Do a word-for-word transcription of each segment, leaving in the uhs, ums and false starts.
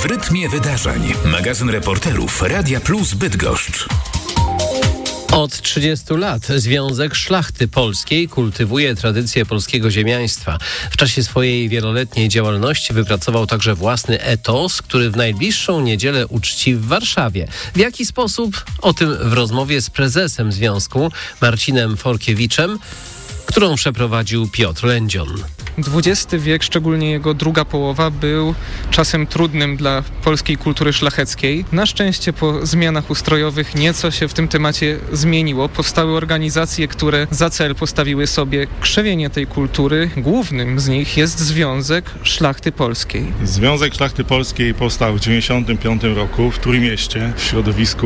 W rytmie wydarzeń. Magazyn reporterów Radia Plus Bydgoszcz. Od trzydziestu lat Związek Szlachty Polskiej kultywuje tradycję polskiego ziemiaństwa. W czasie swojej wieloletniej działalności wypracował także własny etos, który w najbliższą niedzielę uczci w Warszawie. W jaki sposób? O tym w rozmowie z prezesem związku, Marcinem Forkiewiczem, którą przeprowadził Piotr Lędzion. dwudziesty wiek, szczególnie jego druga połowa, był czasem trudnym dla polskiej kultury szlacheckiej. Na szczęście po zmianach ustrojowych nieco się w tym temacie zmieniło. Powstały organizacje, które za cel postawiły sobie krzewienie tej kultury. Głównym z nich jest Związek Szlachty Polskiej. Związek Szlachty Polskiej powstał w dziewięćdziesiątym piątym roku w Trójmieście, w środowisku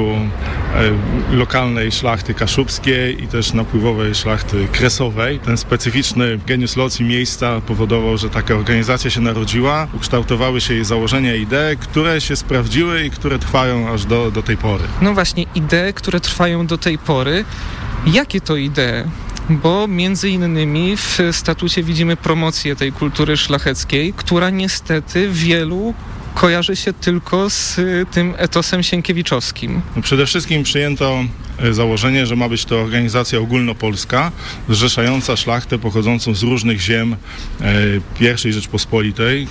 e, lokalnej szlachty kaszubskiej i też napływowej szlachty kresowej. Ten specyficzny genius loci miejsca powodował, że taka organizacja się narodziła, ukształtowały się jej założenia i idee, które się sprawdziły i które trwają aż do, do tej pory. No właśnie, idee, które trwają do tej pory. Jakie to idee? Bo między innymi w statucie widzimy promocję tej kultury szlacheckiej, która niestety wielu kojarzy się tylko z tym etosem sienkiewiczowskim. No przede wszystkim przyjęto założenie, że ma być to organizacja ogólnopolska, zrzeszająca szlachtę pochodzącą z różnych ziem pierwszej Rzeczpospolitej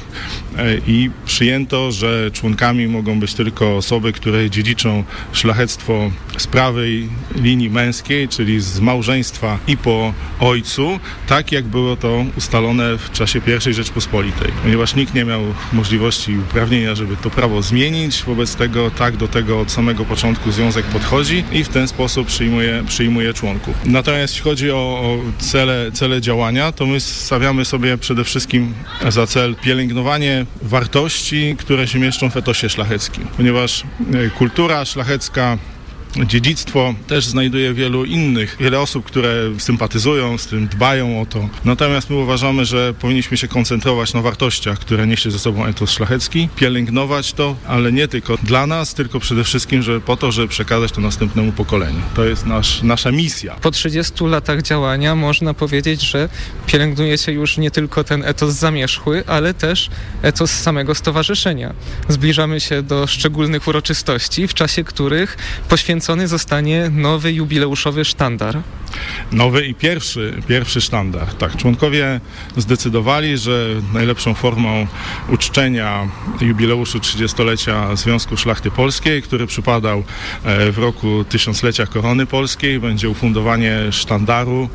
i przyjęto, że członkami mogą być tylko osoby, które dziedziczą szlachectwo z prawej linii męskiej, czyli z małżeństwa i po ojcu, tak jak było to ustalone w czasie pierwszej Rzeczpospolitej. Ponieważ nikt nie miał możliwości i uprawnienia, żeby to prawo zmienić, wobec tego tak do tego od samego początku związek podchodzi i w ten sposób przyjmuje, przyjmuje członków. Natomiast jeśli chodzi o, o cele, cele działania, to my stawiamy sobie przede wszystkim za cel pielęgnowanie wartości, które się mieszczą w etosie szlacheckim, ponieważ kultura szlachecka, dziedzictwo też znajduje wielu innych, wiele osób, które sympatyzują z tym, dbają o to. Natomiast my uważamy, że powinniśmy się koncentrować na wartościach, które niesie ze sobą etos szlachecki, pielęgnować to, ale nie tylko dla nas, tylko przede wszystkim, że po to, żeby przekazać to następnemu pokoleniu. To jest nasz, nasza misja. Po trzydziestu latach działania można powiedzieć, że pielęgnuje się już nie tylko ten etos zamierzchły, ale też etos samego stowarzyszenia. Zbliżamy się do szczególnych uroczystości, w czasie których poświęcamy zostanie nowy jubileuszowy sztandar. Nowy i pierwszy, pierwszy sztandar. Tak, członkowie zdecydowali, że najlepszą formą uczczenia jubileuszu trzydziestolecia Związku Szlachty Polskiej, który przypadał w roku tysiąclecia Korony Polskiej, będzie ufundowanie sztandaru,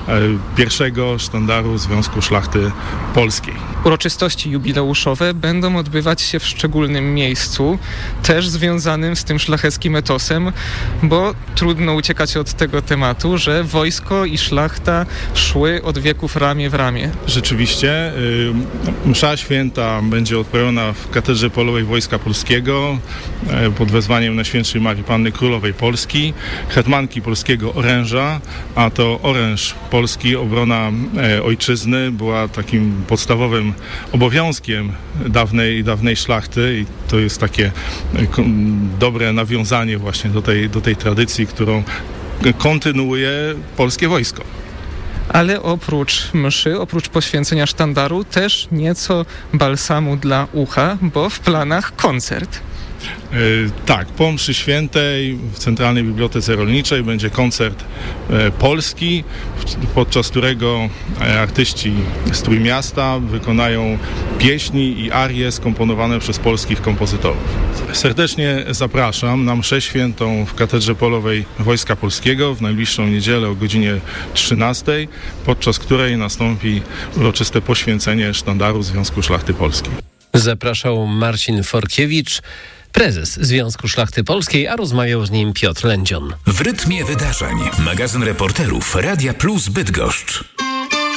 pierwszego sztandaru Związku Szlachty Polskiej. Uroczystości jubileuszowe będą odbywać się w szczególnym miejscu, też związanym z tym szlacheckim etosem, bo trudno uciekać od tego tematu, że wojsko i szlachta szły od wieków ramię w ramię. Rzeczywiście, y, msza święta będzie odprawiona w Katedrze Polowej Wojska Polskiego y, pod wezwaniem Najświętszej Marii Panny Królowej Polski, hetmanki polskiego oręża, a to oręż polski, obrona y, ojczyzny była takim podstawowym obowiązkiem dawnej, dawnej szlachty i to jest takie y, dobre nawiązanie właśnie do tej, do tej tradycji, którą kontynuuje polskie wojsko. Ale oprócz mszy, oprócz poświęcenia sztandaru, też nieco balsamu dla ucha, bo w planach koncert. Yy, tak, po mszy świętej w Centralnej Bibliotece Rolniczej będzie koncert e, polski, podczas którego e, artyści z Trójmiasta wykonają pieśni i arie skomponowane przez polskich kompozytorów. Serdecznie zapraszam na mszę świętą w Katedrze Polowej Wojska Polskiego w najbliższą niedzielę o godzinie trzynastej, podczas której nastąpi uroczyste poświęcenie sztandaru Związku Szlachty Polskiej. Zapraszał Marcin Forkiewicz, prezes Związku Szlachty Polskiej, a rozmawiał z nim Piotr Lędzion. W rytmie wydarzeń. Magazyn reporterów Radia Plus Bydgoszcz.